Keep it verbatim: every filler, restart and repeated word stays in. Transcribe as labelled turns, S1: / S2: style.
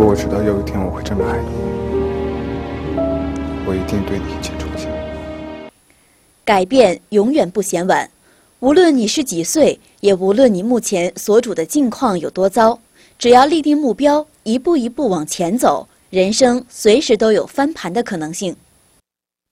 S1: 果我知道有一天我会真的爱你，我一定对你一见钟情。
S2: 改变永远不嫌晚，无论你是几岁，也无论你目前所处的境况有多糟，只要立定目标，一步一步往前走，人生随时都有翻盘的可能性。